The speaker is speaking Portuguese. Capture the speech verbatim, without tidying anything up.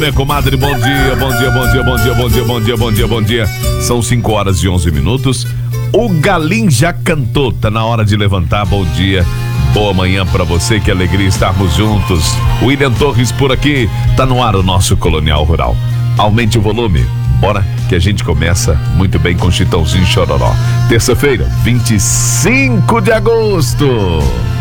minha comadre, bom dia, bom dia, bom dia, bom dia, bom dia, bom dia, bom dia, bom dia. São cinco horas e onze minutos. O Galim já cantou, tá na hora de levantar, bom dia. Boa manhã pra você, que alegria estarmos juntos. William Torres por aqui, tá no ar o nosso Colonial Rural. Aumente o volume, bora que a gente começa muito bem com Chitãozinho e Chororó. Terça-feira, vinte e cinco de agosto.